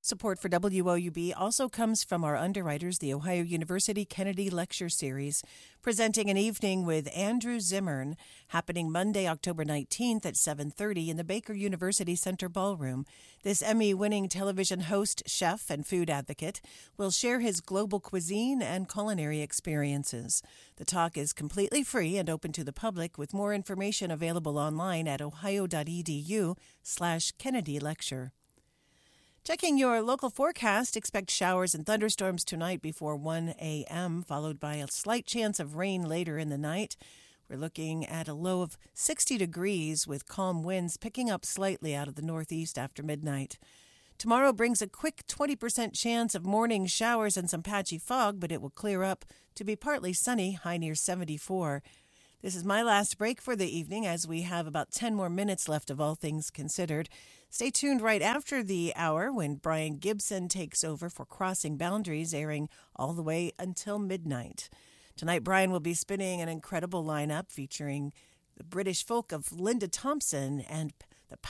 Support for WOUB also comes from our underwriters, the Ohio University Kennedy Lecture Series, presenting an evening with Andrew Zimmern, happening Monday, October 19th at 7:30 in the Baker University Center Ballroom. This Emmy-winning television host, chef, and food advocate will share his global cuisine and culinary experiences. The talk is completely free and open to the public, with more information available online at ohio.edu/Kennedy Lecture. Checking your local forecast, expect showers and thunderstorms tonight before 1 a.m., followed by a slight chance of rain later in the night. We're looking at a low of 60 degrees with calm winds picking up slightly out of the northeast after midnight. Tomorrow brings a quick 20% chance of morning showers and some patchy fog, but it will clear up to be partly sunny, high near 74. This is my last break for the evening, as we have about 10 more minutes left of All Things Considered. Stay tuned right after the hour when Brian Gibson takes over for Crossing Boundaries, airing all the way until midnight. Tonight, Brian will be spinning an incredible lineup featuring the British folk of Linda Thompson and